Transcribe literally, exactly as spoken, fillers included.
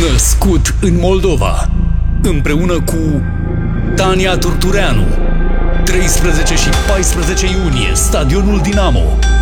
Născut în Moldova, împreună cu Tania Turtureanu, treisprezece și paisprezece iunie, Stadionul Dinamo.